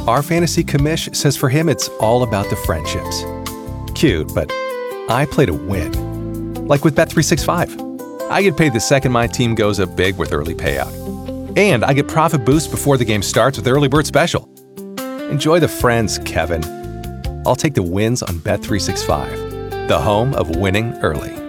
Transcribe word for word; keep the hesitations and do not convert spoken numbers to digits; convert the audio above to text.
Our fantasy commish says for him it's all about the friendships. Cute, but I play to win. Like with Bet three sixty-five. I get paid the second my team goes up big with early payout. And I get profit boost before the game starts with Early Bird Special. Enjoy the friends, Kevin. I'll take the wins on Bet three sixty-five, the home of winning early.